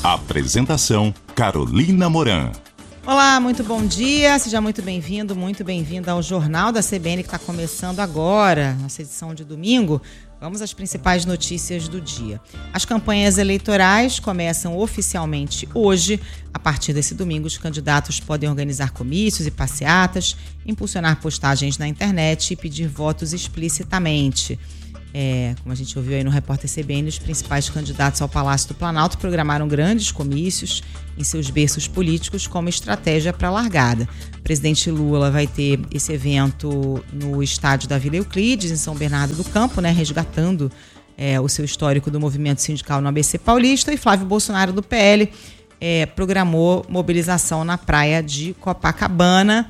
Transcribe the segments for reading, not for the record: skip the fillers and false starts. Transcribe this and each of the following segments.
Apresentação: Carolina Moran. Olá, muito bom dia, seja muito bem-vindo, muito bem-vinda ao Jornal da CBN que está começando agora, nossa edição de domingo. Vamos às principais notícias do dia. As campanhas eleitorais começam oficialmente hoje. A partir desse domingo, os candidatos podem organizar comícios e passeatas, impulsionar postagens na internet e pedir votos explicitamente. Como a gente ouviu aí no Repórter CBN, os principais candidatos ao Palácio do Planalto programaram grandes comícios em seus berços políticos como estratégia para a largada. O presidente Lula vai ter esse evento no estádio da Vila Euclides, em São Bernardo do Campo, resgatando o seu histórico do movimento sindical no ABC Paulista, e Flávio Bolsonaro, do PL, programou mobilização na praia de Copacabana,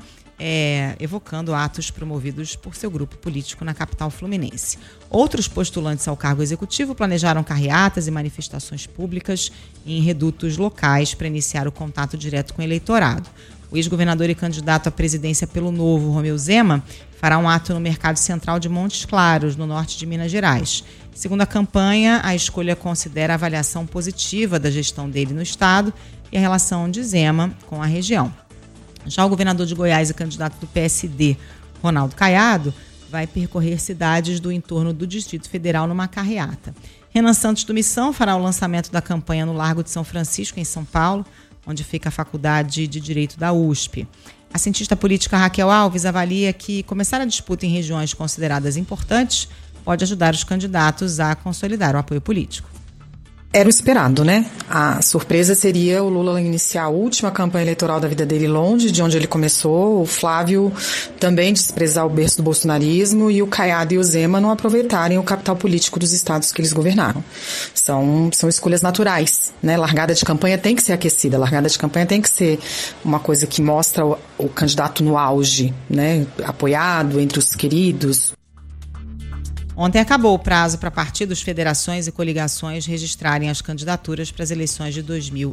evocando atos promovidos por seu grupo político na capital fluminense. Outros postulantes ao cargo executivo planejaram carreatas e manifestações públicas em redutos locais para iniciar o contato direto com o eleitorado. O ex-governador e candidato à presidência pelo Novo, Romeu Zema, fará um ato no Mercado Central de Montes Claros, no norte de Minas Gerais. Segundo a campanha, a escolha considera a avaliação positiva da gestão dele no estado e a relação de Zema com a região. Já o governador de Goiás e candidato do PSD, Ronaldo Caiado, vai percorrer cidades do entorno do Distrito Federal numa carreata. Renan Santos do Missão fará o lançamento da campanha no Largo de São Francisco, em São Paulo, onde fica a Faculdade de Direito da USP. A cientista política Raquel Alves avalia que começar a disputa em regiões consideradas importantes pode ajudar os candidatos a consolidar o apoio político. Era o esperado, A surpresa seria o Lula iniciar a última campanha eleitoral da vida dele longe de onde ele começou, o Flávio também desprezar o berço do bolsonarismo e o Caiado e o Zema não aproveitarem o capital político dos estados que eles governaram. São escolhas naturais, Largada de campanha tem que ser aquecida, largada de campanha tem que ser uma coisa que mostra o candidato no auge, apoiado entre os queridos. Ontem acabou o prazo para partidos, federações e coligações registrarem as candidaturas para as eleições de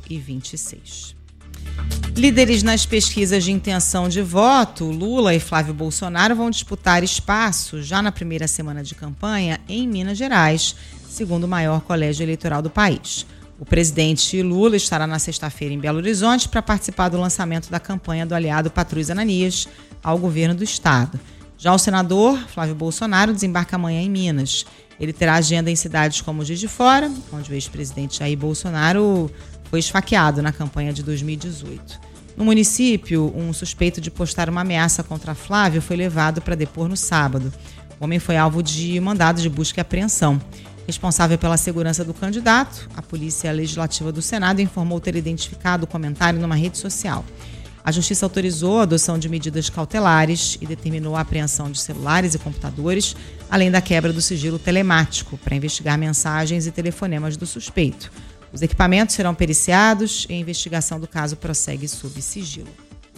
2026. Líderes nas pesquisas de intenção de voto, Lula e Flávio Bolsonaro vão disputar espaço já na primeira semana de campanha em Minas Gerais, segundo o maior colégio eleitoral do país. O presidente Lula estará na sexta-feira em Belo Horizonte para participar do lançamento da campanha do aliado Patrus Ananias ao governo do estado. Já o senador Flávio Bolsonaro desembarca amanhã em Minas. Ele terá agenda em cidades como Juiz de Fora, onde o ex-presidente Jair Bolsonaro foi esfaqueado na campanha de 2018. No município, um suspeito de postar uma ameaça contra Flávio foi levado para depor no sábado. O homem foi alvo de mandado de busca e apreensão. Responsável pela segurança do candidato, a Polícia Legislativa do Senado informou ter identificado o comentário numa rede social. A Justiça autorizou a adoção de medidas cautelares e determinou a apreensão de celulares e computadores, além da quebra do sigilo telemático, para investigar mensagens e telefonemas do suspeito. Os equipamentos serão periciados e a investigação do caso prossegue sob sigilo.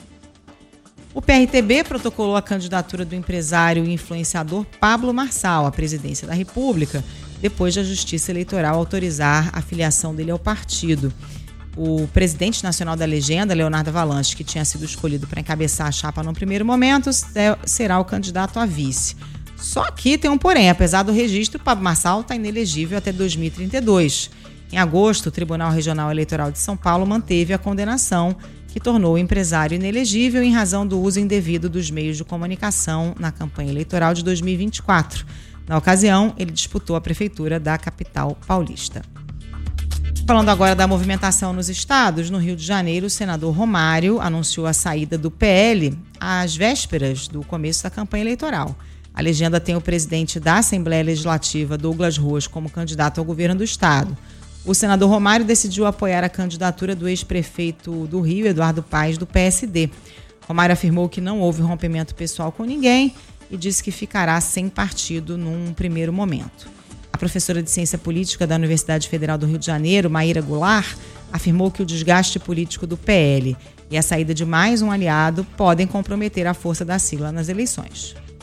O PRTB protocolou a candidatura do empresário e influenciador Pablo Marçal à presidência da República, depois da Justiça Eleitoral autorizar a filiação dele ao partido. O presidente nacional da legenda, Leonardo Avalanche, que tinha sido escolhido para encabeçar a chapa no primeiro momento, será o candidato a vice. Só que tem um porém: apesar do registro, Pablo Marçal está inelegível até 2032. Em agosto, o Tribunal Regional Eleitoral de São Paulo manteve a condenação que tornou o empresário inelegível em razão do uso indevido dos meios de comunicação na campanha eleitoral de 2024. Na ocasião, ele disputou a prefeitura da capital paulista. Falando agora da movimentação nos estados, no Rio de Janeiro, o senador Romário anunciou a saída do PL às vésperas do começo da campanha eleitoral. A legenda tem o presidente da Assembleia Legislativa, Douglas Ruas, como candidato ao governo do estado. O senador Romário decidiu apoiar a candidatura do ex-prefeito do Rio, Eduardo Paes, do PSD. Romário afirmou que não houve rompimento pessoal com ninguém e disse que ficará sem partido num primeiro momento. A professora de Ciência Política da Universidade Federal do Rio de Janeiro, Maíra Goulart, afirmou que o desgaste político do PL e a saída de mais um aliado podem comprometer a força da sigla nas eleições.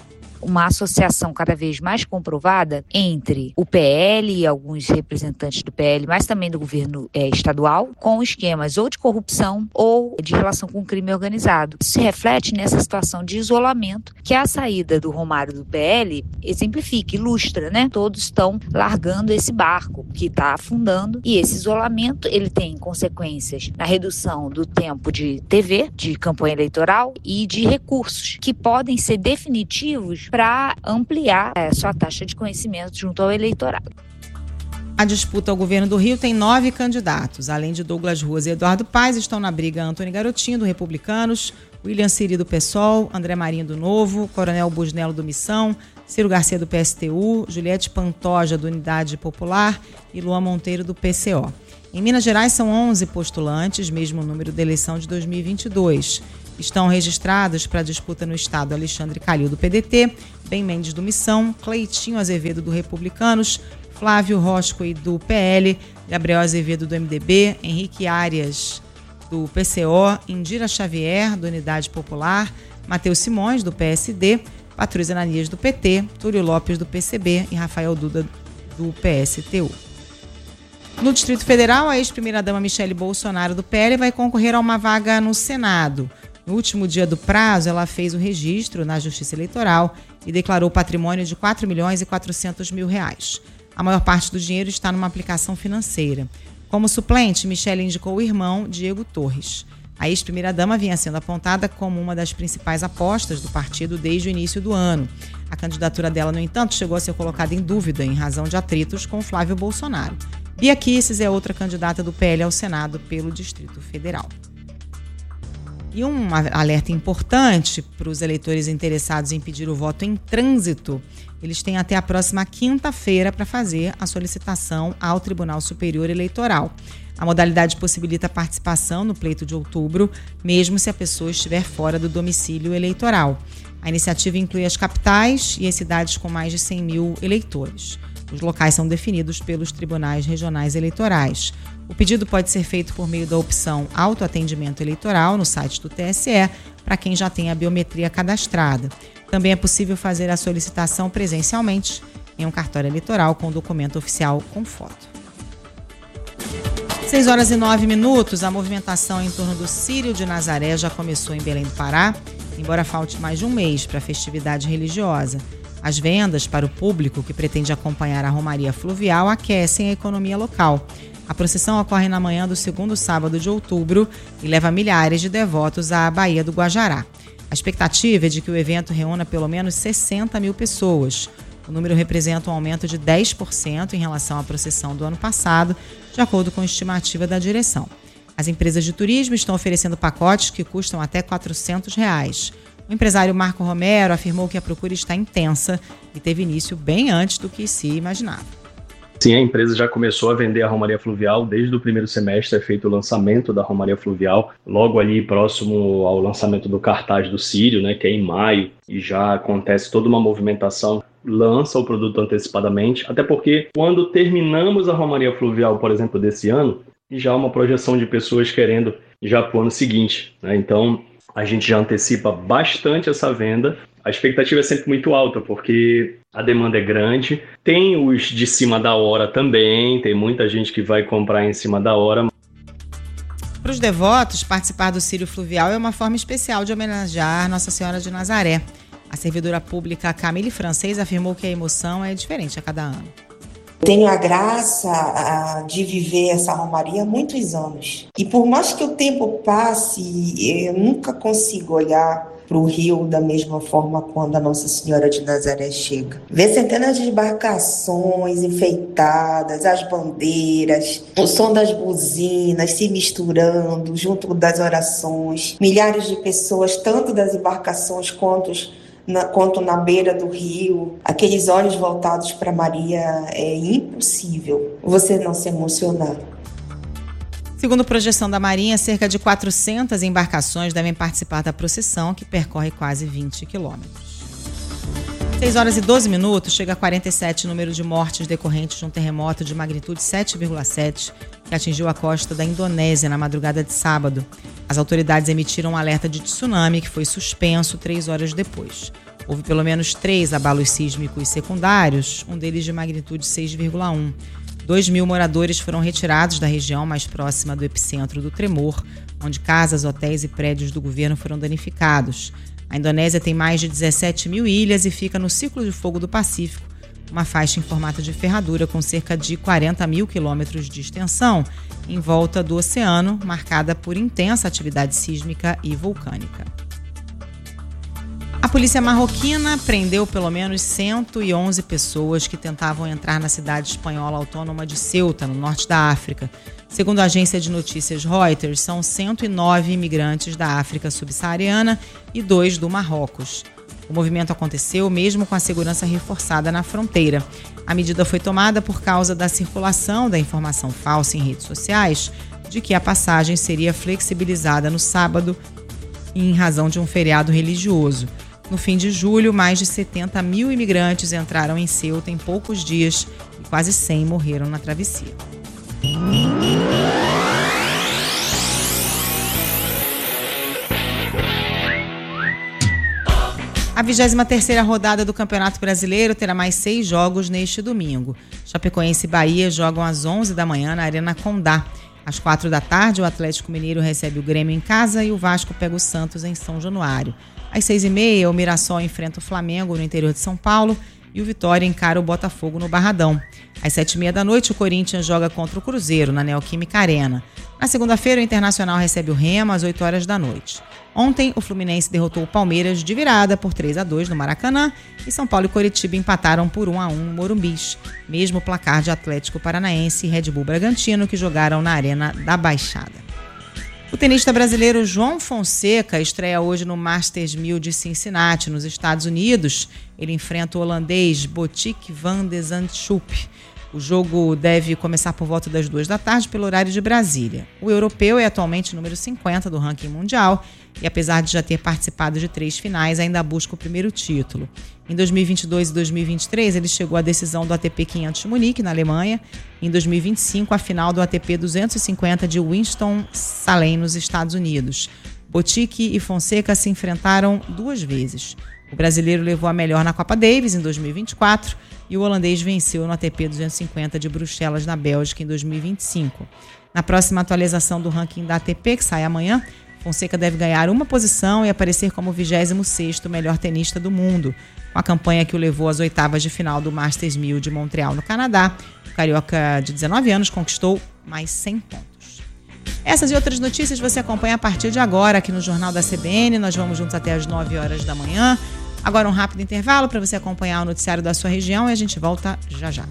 uma associação cada vez mais comprovada entre o PL e alguns representantes do PL, mas também do governo estadual, com esquemas ou de corrupção ou de relação com o crime organizado. Isso se reflete nessa situação de isolamento que a saída do Romário do PL exemplifica, ilustra, né? Todos estão largando esse barco que está afundando, e esse isolamento ele tem consequências na redução do tempo de TV, de campanha eleitoral e de recursos que podem ser definitivos para ampliar a sua taxa de conhecimento junto ao eleitorado. A disputa ao governo do Rio tem 9 candidatos. Além de Douglas Ruas e Eduardo Paes, estão na briga Antônio Garotinho, do Republicanos, William Siri, do PSOL, André Marinho, do Novo, Coronel Busnello, do Missão, Ciro Garcia, do PSTU, Juliette Pantoja, do Unidade Popular e Luan Monteiro, do PCO. Em Minas Gerais são 11 postulantes, mesmo número da eleição de 2022. Estão registrados para a disputa no estado Alexandre Calil, do PDT, Ben Mendes, do Missão, Cleitinho Azevedo, do Republicanos, Flávio Roscoe, do PL, Gabriel Azevedo, do MDB, Henrique Arias, do PCO, Indira Xavier, do Unidade Popular, Matheus Simões, do PSD, Patrus Ananias, do PT, Túlio Lopes, do PCB e Rafael Duda, do PSTU. No Distrito Federal, a ex-primeira-dama Michele Bolsonaro, do PL, vai concorrer a uma vaga no Senado. No último dia do prazo, ela fez o registro na Justiça Eleitoral e declarou patrimônio de R$ 4.400.000. A maior parte do dinheiro está numa aplicação financeira. Como suplente, Michele indicou o irmão, Diego Torres. A ex-primeira-dama vinha sendo apontada como uma das principais apostas do partido desde o início do ano. A candidatura dela, no entanto, chegou a ser colocada em dúvida em razão de atritos com Flávio Bolsonaro. Bia Kicis é outra candidata do PL ao Senado pelo Distrito Federal. E um alerta importante para os eleitores interessados em pedir o voto em trânsito. Eles têm até a próxima quinta-feira para fazer a solicitação ao Tribunal Superior Eleitoral. A modalidade possibilita a participação no pleito de outubro, mesmo se a pessoa estiver fora do domicílio eleitoral. A iniciativa inclui as capitais e as cidades com mais de 100 mil eleitores. Os locais são definidos pelos tribunais regionais eleitorais. O pedido pode ser feito por meio da opção Autoatendimento Eleitoral no site do TSE, para quem já tem a biometria cadastrada. Também é possível fazer a solicitação presencialmente em um cartório eleitoral com documento oficial com foto. 6h09, a movimentação em torno do Círio de Nazaré já começou em Belém do Pará, embora falte mais de um mês para a festividade religiosa. As vendas para o público que pretende acompanhar a Romaria Fluvial aquecem a economia local. A procissão ocorre na manhã do segundo sábado de outubro e leva milhares de devotos à Baía do Guajará. A expectativa é de que o evento reúna pelo menos 60 mil pessoas. O número representa um aumento de 10% em relação à procissão do ano passado, de acordo com a estimativa da direção. As empresas de turismo estão oferecendo pacotes que custam até R$ 400. O empresário Marco Romero afirmou que a procura está intensa e teve início bem antes do que se imaginava. Sim, a empresa já começou a vender a Romaria Fluvial desde o primeiro semestre, é feito o lançamento da Romaria Fluvial, logo ali próximo ao lançamento do cartaz do Círio, né, que é em maio, e já acontece toda uma movimentação, lança o produto antecipadamente, até porque quando terminamos a Romaria Fluvial, por exemplo, desse ano, já há uma projeção de pessoas querendo já para o ano seguinte, né? Então a gente já antecipa bastante essa venda. A expectativa é sempre muito alta, porque a demanda é grande. Tem os de cima da hora também, tem muita gente que vai comprar em cima da hora. Para os devotos, participar do Círio Fluvial é uma forma especial de homenagear Nossa Senhora de Nazaré. A servidora pública Camille Francês afirmou que a emoção é diferente a cada ano. Tenho a graça de viver essa romaria há muitos anos. E por mais que o tempo passe, eu nunca consigo olhar para o Rio da mesma forma quando a Nossa Senhora de Nazaré chega. Ver centenas de embarcações enfeitadas, as bandeiras, o som das buzinas se misturando junto das orações, milhares de pessoas, tanto das embarcações quanto na beira do rio, aqueles olhos voltados para Maria, é impossível você não se emocionar. Segundo projeção da Marinha, cerca de 400 embarcações devem participar da procissão, que percorre quase 20 quilômetros. 6h12, chega a 47 o número de mortes decorrentes de um terremoto de magnitude 7,7 que atingiu a costa da Indonésia na madrugada de sábado. As autoridades emitiram um alerta de tsunami que foi suspenso 3 horas depois. Houve pelo menos 3 abalos sísmicos secundários, um deles de magnitude 6,1. 2.000 moradores foram retirados da região mais próxima do epicentro do tremor, onde casas, hotéis e prédios do governo foram danificados. A Indonésia tem mais de 17 mil ilhas e fica no Círculo de Fogo do Pacífico, uma faixa em formato de ferradura com cerca de 40 mil quilômetros de extensão, em volta do oceano, marcada por intensa atividade sísmica e vulcânica. A polícia marroquina prendeu pelo menos 111 pessoas que tentavam entrar na cidade espanhola autônoma de Ceuta, no norte da África. Segundo a agência de notícias Reuters, são 109 imigrantes da África subsaariana e 2 do Marrocos. O movimento aconteceu mesmo com a segurança reforçada na fronteira. A medida foi tomada por causa da circulação da informação falsa em redes sociais de que a passagem seria flexibilizada no sábado em razão de um feriado religioso. No fim de julho, mais de 70 mil imigrantes entraram em Ceuta em poucos dias e quase 100 morreram na travessia. A 23ª rodada do Campeonato Brasileiro terá mais 6 jogos neste domingo. Chapecoense e Bahia jogam às 11 da manhã na Arena Condá. Às 4 da tarde, o Atlético Mineiro recebe o Grêmio em casa e o Vasco pega o Santos em São Januário. Às 6h30, o Mirassol enfrenta o Flamengo no interior de São Paulo e o Vitória encara o Botafogo no Barradão. Às 7h30 da noite, o Corinthians joga contra o Cruzeiro, na Neoquímica Arena. Na segunda-feira, o Internacional recebe o Remo às 8 horas da noite. Ontem, o Fluminense derrotou o Palmeiras de virada por 3-2 no Maracanã e São Paulo e Coritiba empataram por 1-1 no Morumbis, mesmo placar de Atlético Paranaense e Red Bull Bragantino, que jogaram na Arena da Baixada. O tenista brasileiro João Fonseca estreia hoje no Masters 1000 de Cincinnati, nos Estados Unidos. Ele enfrenta o holandês Botic van de Zandschulp. O jogo deve começar por volta das 2 da tarde pelo horário de Brasília. O europeu é atualmente número 50 do ranking mundial e, apesar de já ter participado de 3 finais, ainda busca o primeiro título. Em 2022 e 2023, ele chegou à decisão do ATP 500 de Munique, na Alemanha. Em 2025, a final do ATP 250 de Winston-Salem, nos Estados Unidos. Botic e Fonseca se enfrentaram 2 vezes. O brasileiro levou a melhor na Copa Davis em 2024 e o holandês venceu no ATP 250 de Bruxelas, na Bélgica, em 2025. Na próxima atualização do ranking da ATP, que sai amanhã, Fonseca deve ganhar uma posição e aparecer como o 26º melhor tenista do mundo. Com a campanha que o levou às oitavas de final do Masters 1000 de Montreal, no Canadá, o carioca de 19 anos conquistou mais 100 pontos. Essas e outras notícias você acompanha a partir de agora aqui no Jornal da CBN. Nós vamos juntos até às 9 horas da manhã. Agora um rápido intervalo para você acompanhar o noticiário da sua região e a gente volta já já.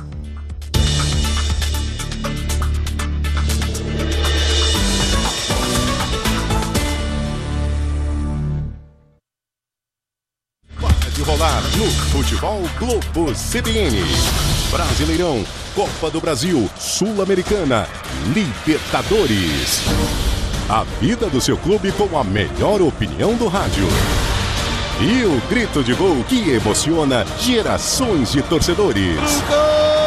Para de rolar no Futebol Globo CBN. Brasileirão, Copa do Brasil, Sul-Americana, Libertadores. A vida do seu clube com a melhor opinião do rádio. E o grito de gol que emociona gerações de torcedores. Gol!